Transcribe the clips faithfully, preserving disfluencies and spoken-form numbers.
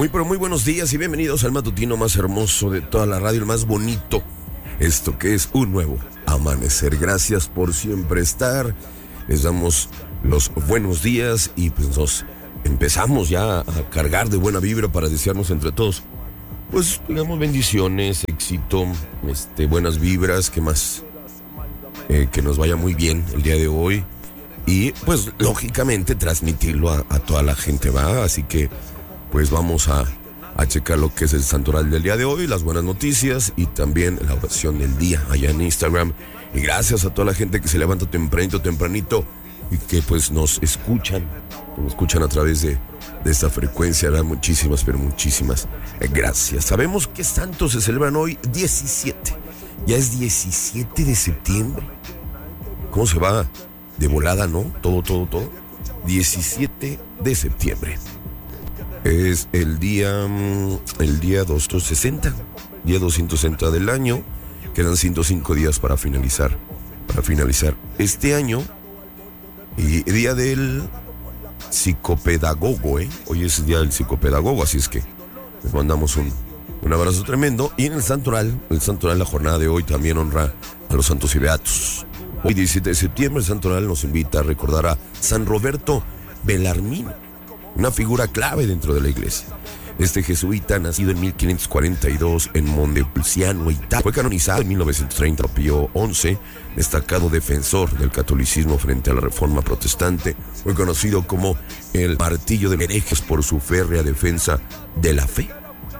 Muy pero muy buenos días y bienvenidos al matutino más hermoso de toda la radio, el más bonito. Esto que es un nuevo amanecer. Gracias por siempre estar. Les damos los buenos días y pues nos empezamos ya a cargar de buena vibra para desearnos entre todos, pues digamos, bendiciones, éxito, este, buenas vibras, que más, eh, que nos vaya muy bien el día de hoy y pues lógicamente transmitirlo a, a toda la gente, va. Así que pues vamos a, a checar lo que es el santoral del día de hoy, las buenas noticias y también la oración del día allá en Instagram. Y gracias a toda la gente que se levanta tempranito, tempranito y que pues nos escuchan, que nos escuchan a través de, de esta frecuencia, ¿verdad? Muchísimas, pero muchísimas gracias. Sabemos que santos se celebran hoy diecisiete. Ya es diecisiete de septiembre. ¿Cómo se va de volada, no? Todo, todo, todo. diecisiete de septiembre. Es el día, el día doscientos sesenta, día doscientos sesenta del año. Quedan ciento cinco días para finalizar, para finalizar este año. Y día del psicopedagogo, ¿eh? Hoy es el día del psicopedagogo, así es que les mandamos un, un abrazo tremendo. Y en el santoral, el santoral, la jornada de hoy también honra a los santos y beatos. Hoy diecisiete de septiembre, el santoral nos invita a recordar a San Roberto Bellarmino, una figura clave dentro de la iglesia. Este jesuita, nacido en mil quinientos cuarenta y dos en Montepulciano, Italia, fue canonizado en mil novecientos treinta por Pío once, destacado defensor del catolicismo frente a la reforma protestante. Fue conocido como el martillo de herejes por su férrea defensa de la fe.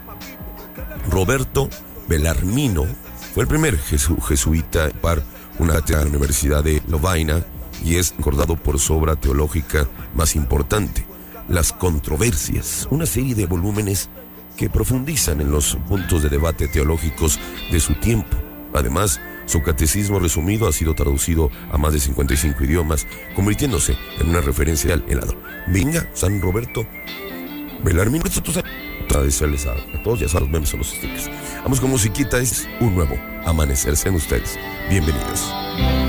Roberto Bellarmino fue el primer jesu- jesuita para una cátedra en la Universidad de Lovaina y es recordado por su obra teológica más importante, Las Controversias, una serie de volúmenes que profundizan en los puntos de debate teológicos de su tiempo. Además, su catecismo resumido ha sido traducido a más de cincuenta y cinco idiomas, convirtiéndose en una referencia en la... Venga, San Roberto Bellarmino. Agradecerles a, a todos, ya saben, los memes o los stickers. Vamos con musiquita, es un nuevo amanecer. Sean ustedes bienvenidos.